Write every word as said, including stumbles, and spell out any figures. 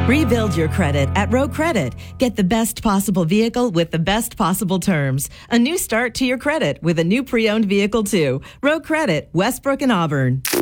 Rebuild your credit at Row Credit. Get the best possible vehicle with the best possible terms. A new start to your credit with a new pre-owned vehicle too. Row Credit, Westbrook and Auburn.